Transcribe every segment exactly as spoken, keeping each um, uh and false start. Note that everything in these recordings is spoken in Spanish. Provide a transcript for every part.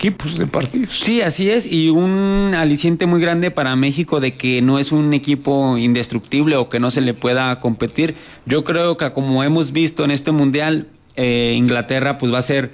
equipos de partidos. Sí, así es, y un aliciente muy grande para México de que no es un equipo indestructible o que no se le pueda competir. Yo creo que como hemos visto en este mundial, eh, Inglaterra pues va a ser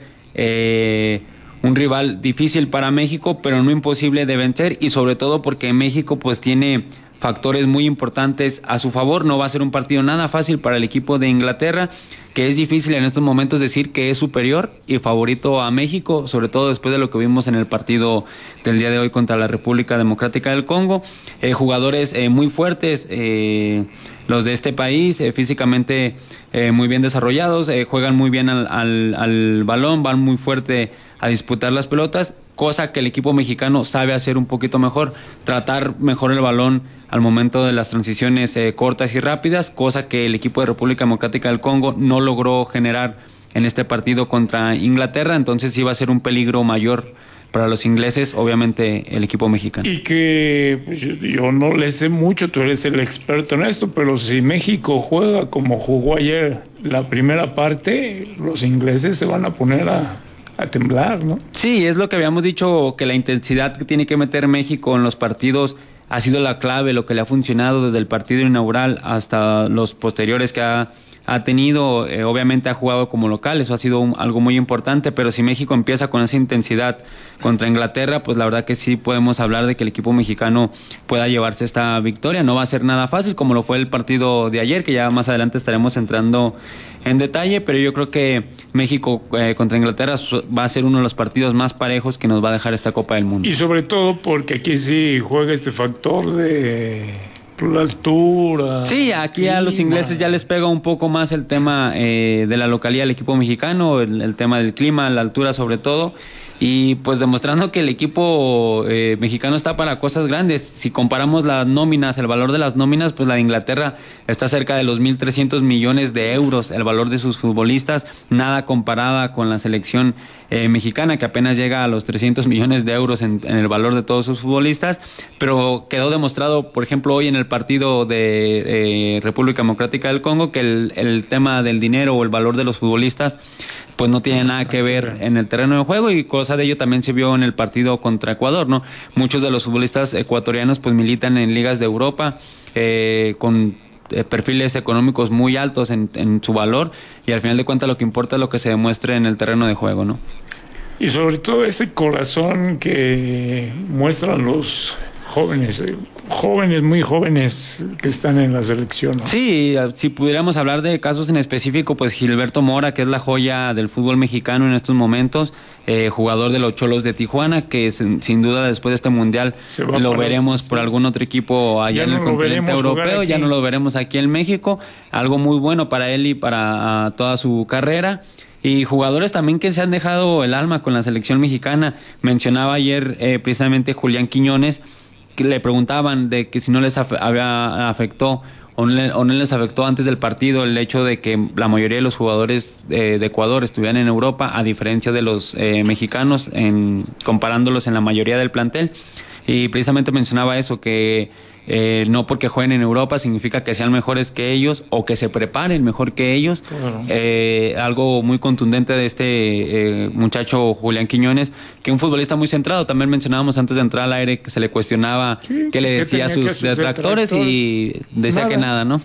eh, un rival difícil para México, pero no imposible de vencer, y sobre todo porque México pues tiene factores muy importantes a su favor. No va a ser un partido nada fácil para el equipo de Inglaterra, que es difícil en estos momentos decir que es superior y favorito a México, sobre todo después de lo que vimos en el partido del día de hoy contra la República Democrática del Congo. Eh, jugadores eh, muy fuertes, eh, los de este país, eh, físicamente eh, muy bien desarrollados, eh, juegan muy bien al, al, al balón, van muy fuerte a disputar las pelotas, cosa que el equipo mexicano sabe hacer un poquito mejor, tratar mejor el balón al momento de las transiciones eh, cortas y rápidas, cosa que el equipo de República Democrática del Congo no logró generar en este partido contra Inglaterra. Entonces sí va a ser un peligro mayor para los ingleses, obviamente el equipo mexicano. Y que pues, yo, yo no le sé mucho, tú eres el experto en esto, pero si México juega como jugó ayer la primera parte, los ingleses se van a poner a... a temblar, ¿no? Sí, es lo que habíamos dicho, que la intensidad que tiene que meter México en los partidos ha sido la clave, lo que le ha funcionado desde el partido inaugural hasta los posteriores que ha, ha tenido. Eh, obviamente ha jugado como local, eso ha sido un, algo muy importante, pero si México empieza con esa intensidad contra Inglaterra, pues la verdad que sí podemos hablar de que el equipo mexicano pueda llevarse esta victoria. No va a ser nada fácil como lo fue el partido de ayer, que ya más adelante estaremos entrando en detalle, pero yo creo que México eh, contra Inglaterra va a ser uno de los partidos más parejos que nos va a dejar esta Copa del Mundo. Y sobre todo porque aquí sí juega este factor de la altura. Sí, aquí clima. A los ingleses ya les pega un poco más el tema eh, de la localidad del equipo mexicano, el, el tema del clima, la altura sobre todo, y pues demostrando que el equipo eh, mexicano está para cosas grandes. Si comparamos las nóminas, el valor de las nóminas, pues la de Inglaterra está cerca de los mil trescientos millones de euros, el valor de sus futbolistas, nada comparada con la selección eh, mexicana, que apenas llega a los trescientos millones de euros en, en el valor de todos sus futbolistas, pero quedó demostrado, por ejemplo, hoy en el partido de eh, República Democrática del Congo, que el, el tema del dinero o el valor de los futbolistas pues no tiene nada que ver en el terreno de juego, y cosa de ello también se vio en el partido contra Ecuador, ¿no? Muchos de los futbolistas ecuatorianos pues militan en ligas de Europa eh, con eh, perfiles económicos muy altos en, en su valor, y al final de cuentas lo que importa es lo que se demuestre en el terreno de juego, ¿no? Y sobre todo ese corazón que muestran los jóvenes, eh, jóvenes, muy jóvenes que están en la selección, ¿no? Sí, si pudiéramos hablar de casos en específico, pues Gilberto Mora, que es la joya del fútbol mexicano en estos momentos, eh, jugador de los Cholos de Tijuana, que sin, sin duda después de este mundial lo veremos otro, por sí. algún otro equipo allá en el continente europeo, ya no lo veremos aquí en México, algo muy bueno para él y para uh, toda su carrera. Y jugadores también que se han dejado el alma con la selección mexicana. Mencionaba ayer eh, precisamente Julián Quiñones, que le preguntaban de que si no les af había afectó o no, le, o no les afectó antes del partido el hecho de que la mayoría de los jugadores eh, de Ecuador estuvieran en Europa, a diferencia de los eh, mexicanos, en, comparándolos en la mayoría del plantel. Y precisamente mencionaba eso, que eh, no porque jueguen en Europa significa que sean mejores que ellos o que se preparen mejor que ellos. Claro. Eh, algo muy contundente de este eh, muchacho Julián Quiñones, que un futbolista muy centrado. También mencionábamos antes de entrar al aire que se le cuestionaba sí, qué le decía a sus, sus detractores, detractores y decía nada. Que nada, ¿no?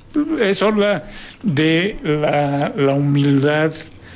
Eso habla de la, la humildad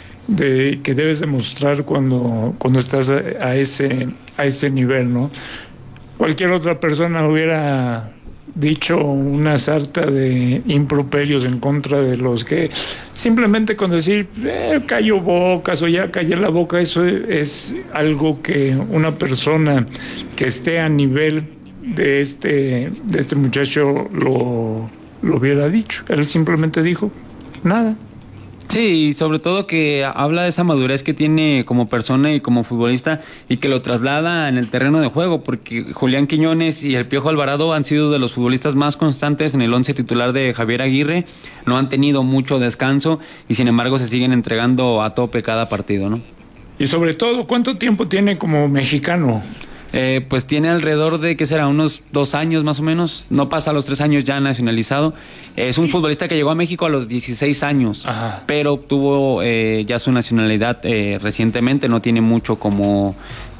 de que debes demostrar cuando, cuando estás a, a ese a ese nivel, ¿no? Cualquier otra persona hubiera dicho una sarta de improperios en contra de los que simplemente con decir eh, callo bocas o ya callé la boca, eso es algo que una persona que esté a nivel de este de este muchacho lo, lo hubiera dicho. Él simplemente dijo nada. Sí, y sobre todo que habla de esa madurez que tiene como persona y como futbolista, y que lo traslada en el terreno de juego, porque Julián Quiñones y el Piojo Alvarado han sido de los futbolistas más constantes en el once titular de Javier Aguirre. No han tenido mucho descanso y sin embargo se siguen entregando a tope cada partido, ¿no? Y sobre todo, ¿cuánto tiempo tiene como mexicano? Eh, pues tiene alrededor de, ¿qué será? Unos dos años más o menos, no pasa los tres años ya nacionalizado. Es un futbolista que llegó a México a los dieciséis años, ajá, pero obtuvo eh, ya su nacionalidad eh, recientemente, no tiene mucho como